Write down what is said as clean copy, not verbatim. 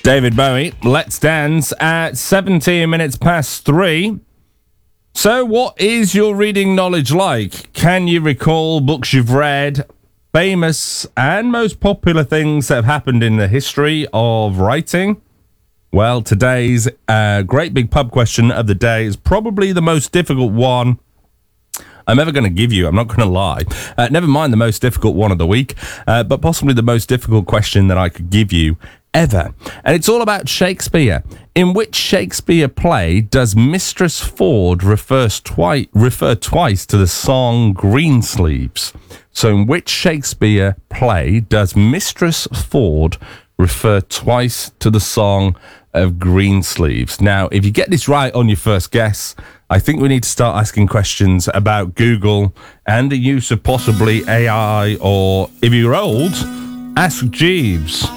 David Bowie, Let's Dance at 17 minutes past 3. So, what is your reading knowledge like? Can you recall books you've read, famous and most popular things that have happened in the history of writing? Well, today's great big pub question of the day is probably the most difficult one I'm ever going to give you. I'm not going to lie. Never mind the most difficult one of the week, but possibly the most difficult question that I could give you ever. And it's all about Shakespeare. In which Shakespeare play does Mistress Ford refer twice to the song Greensleeves? So in which Shakespeare play does Mistress Ford refer twice to the song of Greensleeves? Now, if you get this right on your first guess, I think we need to start asking questions about Google and the use of possibly AI, or if you're old, ask Jeeves.